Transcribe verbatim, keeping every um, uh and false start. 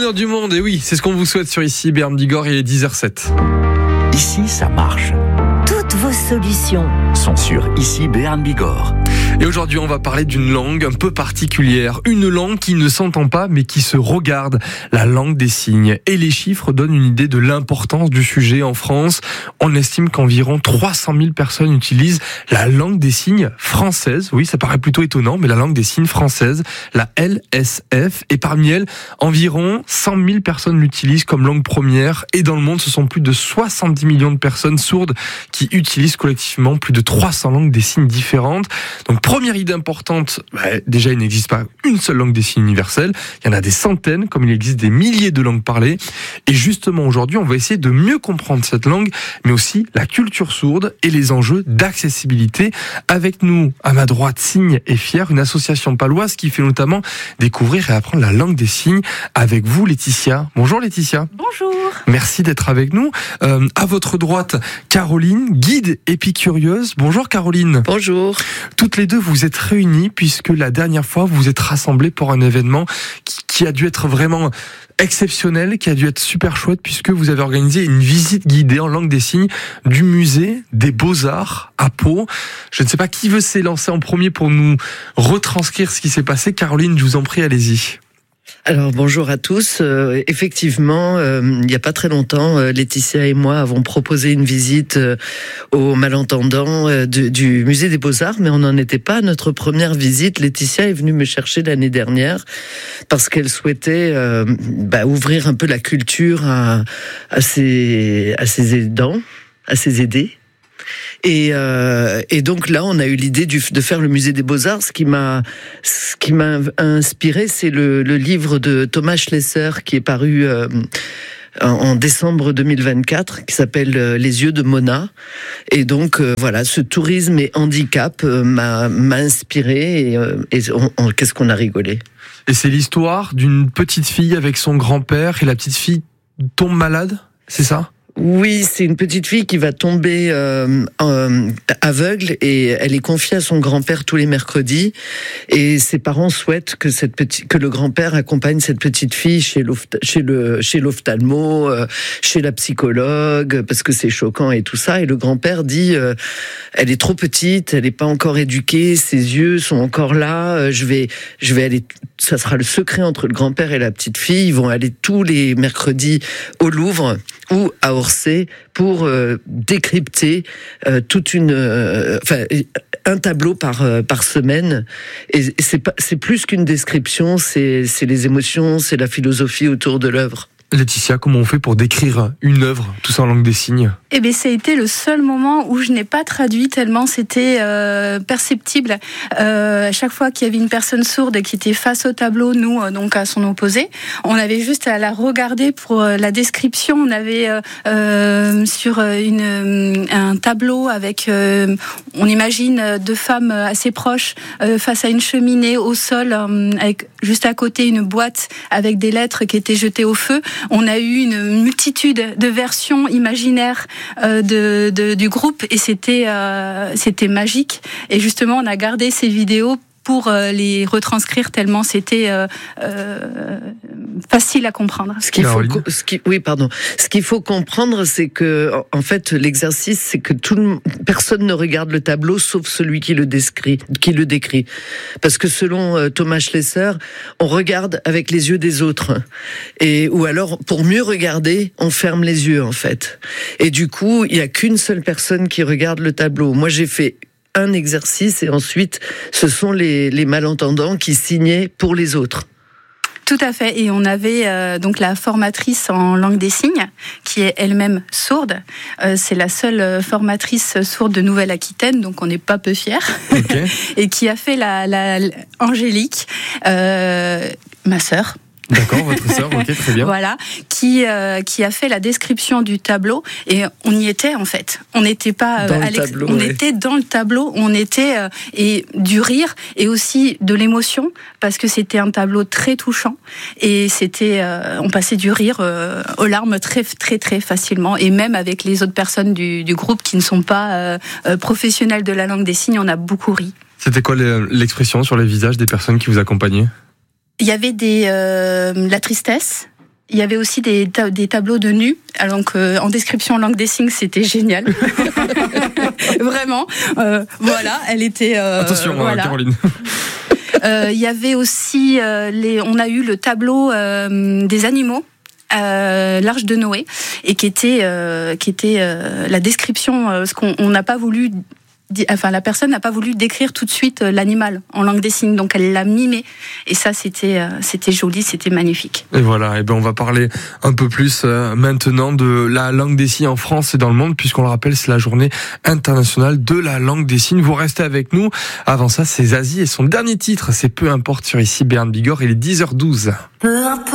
bonheur du monde. Et oui, c'est ce qu'on vous souhaite sur Ici Béarn Bigorre. Il est dix heures zéro sept. Ici, ça marche. Toutes vos solutions sont sur Ici Béarn Bigorre. Et aujourd'hui, on va parler d'une langue un peu particulière. Une langue qui ne s'entend pas, mais qui se regarde. La langue des signes. Et les chiffres donnent une idée de l'importance du sujet en France. On estime qu'environ trois cent mille personnes utilisent la langue des signes française. Oui, ça paraît plutôt étonnant, mais la langue des signes française, la L S F. Et parmi elles, environ cent mille personnes l'utilisent comme langue première. Et dans le monde, ce sont plus de soixante-dix millions de personnes sourdes qui utilisent collectivement plus de trois cents langues des signes différentes. Donc, première idée importante, bah, déjà il n'existe pas une seule langue des signes universelle, il y en a des centaines, comme il existe des milliers de langues parlées. Et justement aujourd'hui, on va essayer de mieux comprendre cette langue, mais aussi la culture sourde et les enjeux d'accessibilité. Avec nous, à ma droite, Signes et Fiers, une association paloise qui fait notamment découvrir et apprendre la langue des signes. Avec vous, Laetitia. Bonjour Laetitia. Bonjour. Merci d'être avec nous. Euh, à votre droite, Caroline, guide épicurieuse. Bonjour Caroline. Bonjour. Toutes les deux, vous êtes réunis puisque la dernière fois, vous vous êtes rassemblés pour un événement qui, qui a dû être vraiment exceptionnel, qui a dû être super chouette puisque vous avez organisé une visite guidée en langue des signes du musée des Beaux-Arts à Pau. Je ne sais pas qui veut s'élancer en premier pour nous retranscrire ce qui s'est passé. Caroline, je vous en prie, allez-y. Alors bonjour à tous. Euh, effectivement, euh, il n'y a pas très longtemps, euh, Laetitia et moi avons proposé une visite euh, aux malentendants euh, du, du musée des Beaux-Arts, mais on n'en était pas à notre première visite. Laetitia est venue me chercher l'année dernière parce qu'elle souhaitait euh, bah, ouvrir un peu la culture à, à ses, à ses aidants, à ses aidés. Et, euh, et donc là, on a eu l'idée du, de faire le musée des Beaux-Arts. Ce qui m'a, ce qui m'a inspiré, c'est le, le livre de Thomas Schlesser qui est paru euh, en, en décembre deux mille vingt-quatre, qui s'appelle Les yeux de Mona. Et donc euh, voilà, ce tourisme et handicap euh, m'a, m'a inspiré. Et, euh, et on, on, qu'est-ce qu'on a rigolé. Et c'est l'histoire d'une petite fille avec son grand-père et la petite fille tombe malade, c'est ça ? Oui, c'est une petite fille qui va tomber euh, euh, aveugle et elle est confiée à son grand-père tous les mercredis. Et ses parents souhaitent que cette petite, que le grand-père accompagne cette petite fille chez l'opht- chez le chez l'ophtalmo, euh, chez la psychologue, parce que c'est choquant et tout ça. Et le grand-père dit, euh, elle est trop petite, elle n'est pas encore éduquée, ses yeux sont encore là. Euh, je vais je vais aller. Ça sera le secret entre le grand-père et la petite fille. Ils vont aller tous les mercredis au Louvre ou à Orsay pour euh, décrypter euh, toute une, euh, enfin, un tableau par euh, par semaine. Et c'est pas, c'est plus qu'une description, c'est c'est les émotions, c'est la philosophie autour de l'œuvre. Laetitia, comment on fait pour décrire une œuvre, tout ça en langue des signes ? Eh bien, ça a été le seul moment où je n'ai pas traduit tellement c'était euh, perceptible. Euh, à chaque fois qu'il y avait une personne sourde qui était face au tableau, nous, euh, donc à son opposé, on avait juste à la regarder pour euh, la description. On avait euh, euh, sur une, un tableau avec, euh, on imagine deux femmes assez proches euh, face à une cheminée au sol, euh, avec juste à côté une boîte avec des lettres qui étaient jetées au feu. On a eu une multitude de versions imaginaires euh, de, de, du groupe et c'était, euh, c'était magique. Et justement, on a gardé ces vidéos pour euh, les retranscrire tellement c'était euh, euh, facile à comprendre. Ce qu'il faut, ce qui, oui, pardon. Ce qu'il faut comprendre, c'est que, en fait, l'exercice, c'est que tout le, personne ne regarde le tableau sauf celui qui le décrit, qui le décrit. Parce que selon euh, Thomas Schlesser, on regarde avec les yeux des autres. Et, ou alors, pour mieux regarder, on ferme les yeux, en fait. Et du coup, il n'y a qu'une seule personne qui regarde le tableau. Moi, j'ai fait un exercice et ensuite ce sont les, les malentendants qui signaient pour les autres. Tout à fait, et on avait euh, donc la formatrice en langue des signes qui est elle-même sourde. Euh, c'est la seule formatrice sourde de Nouvelle-Aquitaine, donc on n'est pas peu fiers. Okay. Et qui a fait la, la, la Angélique, euh, ma sœur. D'accord, votre sœur, ok, très bien. Voilà, qui euh, qui a fait la description du tableau et on y était en fait. On n'était pas euh, dans à le tableau, on ouais. était dans le tableau, on était euh, et du rire et aussi de l'émotion parce que c'était un tableau très touchant et c'était euh, on passait du rire euh, aux larmes très très très facilement et même avec les autres personnes du du groupe qui ne sont pas euh, euh, professionnels de la langue des signes, on a beaucoup ri. C'était quoi l'expression sur les visages des personnes qui vous accompagnaient ? Il y avait des, euh, la tristesse, Il y avait aussi des, ta- des tableaux de nus. Alors, donc, euh, en description en langue des signes, c'était génial. Vraiment. Euh, voilà, elle était. Euh, Attention, voilà. Caroline. Euh, il y avait aussi, euh, les, on a eu le tableau euh, des animaux. Euh, l'Arche de Noé, et qui était, euh, qui était euh, la description, euh, ce qu'on on n'a pas voulu, di- enfin la personne n'a pas voulu décrire tout de suite euh, l'animal en langue des signes, donc elle l'a mimé, et ça c'était, euh, c'était joli, c'était magnifique. Et voilà, et ben on va parler un peu plus euh, maintenant de la langue des signes en France et dans le monde, puisqu'on le rappelle, c'est la journée internationale de la langue des signes. Vous restez avec nous. Avant ça, c'est Zazie et son dernier titre, c'est Peu importe sur ici Béarn Bigorre, il est dix heures douze. Peu importe.